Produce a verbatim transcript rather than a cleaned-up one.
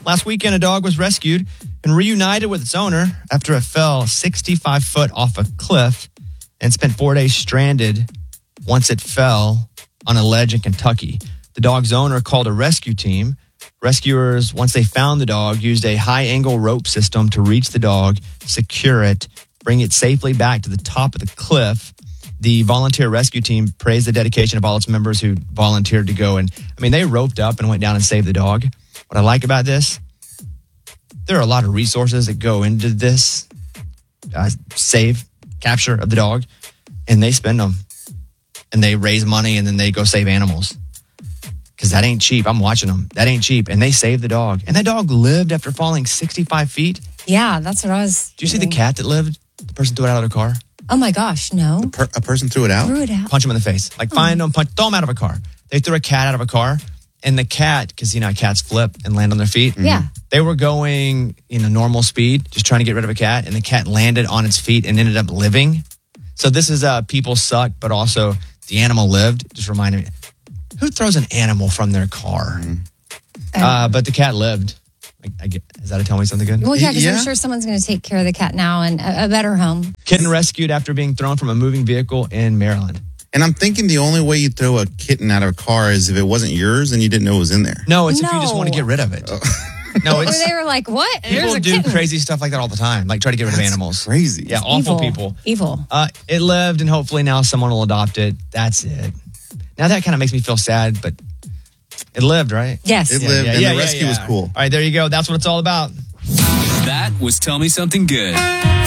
Last weekend, a dog was rescued and reunited with its owner after it fell sixty-five foot off a cliff and spent four days stranded once it fell on a ledge in Kentucky. The dog's owner called a rescue team. Rescuers, once they found the dog, used a high-angle rope system to reach the dog, secure it, bring it safely back to the top of the cliff. The volunteer rescue team praised the dedication of all its members who volunteered to go. And, I mean, they roped up and went down and saved the dog. What I like about this, there are a lot of resources that go into this uh, save, capture of the dog, and they spend them. And they raise money, and then they go save animals. Because that ain't cheap. I'm watching them. That ain't cheap. And they saved the dog. And that dog lived after falling sixty-five feet. Yeah, that's what I was... Did you see the cat that lived? The person threw it out of their car? Oh, my gosh, no. Per- a person threw it out? Threw it out. Punch him in the face. Like, find him, punch, throw him out of a car. They threw a cat out of a car. And the cat, because, you know, cats flip and land on their feet. Yeah. They were going, you know, normal speed, just trying to get rid of a cat. And the cat landed on its feet and ended up living. So this is uh, people suck, but also the animal lived. Just reminded me, who throws an animal from their car? Mm. Uh, but the cat lived. I, I get, is that to tell me something good? Well, yeah, because Yeah. I'm sure someone's going to take care of the cat now in a, a better home. Kitten rescued after being thrown from a moving vehicle in Maryland. And I'm thinking the only way you throw a kitten out of a car is if it wasn't yours and you didn't know it was in there. No, it's if you just No. want to get rid of it. No, Or it's they were like, what? people There's a do kitten. crazy stuff like that all the time, like try to get rid of That's animals. crazy. Yeah, awful Evil. people. Evil. Uh, it lived, and hopefully now someone will adopt it. That's it. Now that kind of makes me feel sad, but it lived, right? Yes. It lived, and the rescue was cool. All right, there you go. That's what it's all about. That was Tell Me Something Good.